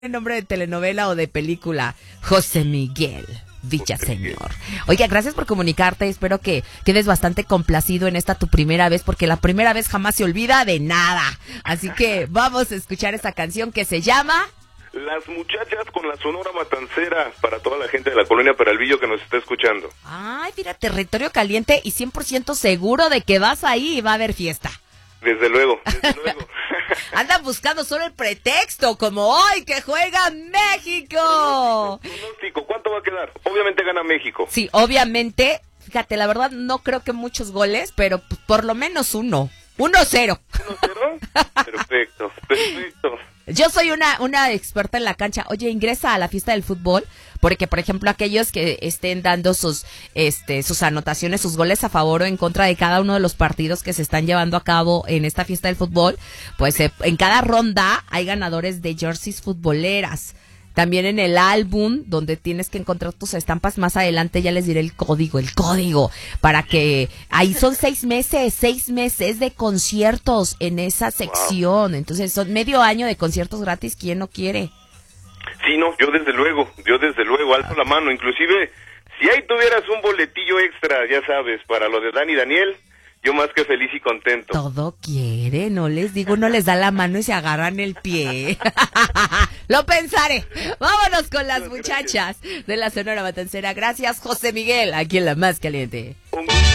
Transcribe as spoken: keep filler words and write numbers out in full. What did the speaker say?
nombre de telenovela o de película. José Miguel Villaseñor. Oiga, gracias por comunicarte. Espero que quedes bastante complacido en esta tu primera vez, porque la primera vez jamás se olvida de nada. Así que vamos a escuchar esta canción que se llama Las Muchachas con la Sonora Matancera, para toda la gente de la colonia Peralvillo que nos está escuchando. Ay, mira, territorio caliente y cien por ciento seguro de que vas ahí y va a haber fiesta. Desde luego, desde luego. Andan buscando solo el pretexto, como hoy que juega México. Pronóstico, ¿cuánto va a quedar? Obviamente gana México. Sí, obviamente, fíjate, la verdad no creo que muchos goles, pero p- por lo menos uno. uno cero. ¿uno cero? Perfecto, perfecto. Yo soy una, una experta en la cancha. Oye, ingresa a la fiesta del fútbol, porque, por ejemplo, aquellos que estén dando sus, este, sus anotaciones, sus goles a favor o en contra de cada uno de los partidos que se están llevando a cabo en esta fiesta del fútbol, pues eh, en cada ronda hay ganadores de jerseys futboleras. También en el álbum, donde tienes que encontrar tus estampas, más adelante ya les diré el código, el código, para que, ahí son seis meses, seis meses de conciertos en esa sección, entonces son medio año de conciertos gratis, ¿quién no quiere? Sí, no, yo desde luego, yo desde luego, alzo la mano, inclusive, si ahí tuvieras un boletillo extra, ya sabes, para lo de Dani y Daniel, yo más que feliz y contento. Todo quiere, no les digo, uno les da la mano y se agarran el pie. Lo pensaré. Vámonos con las muchachas de la Sonora Matancera. Gracias, José Miguel, aquí en La Más Caliente. Un